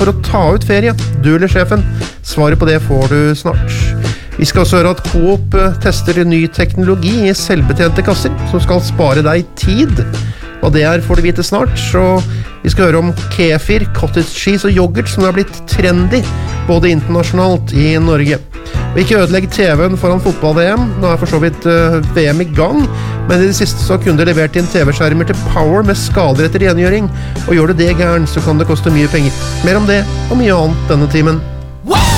for å ta ut ferie? Du eller sjefen? Svaret på det får du snart. Vi skal også høre at Coop tester ny teknologi i selvbetjente kasser, som skal spare deg tid. Hva det får du vite snart, så vi skal høre om kefir, cottage cheese og yoghurt som har blitt trendy, både internasjonalt i Norge. Og ikke ødelegg TV-en foran fotball-VM, nå for så vidt VM i gang, men i det siste så kunne du levert inn TV-skjermer til Power med skader etter rengjøring, og gjør du det gærent så kan det koste mye penger. Mer om det og mye annet denne timen.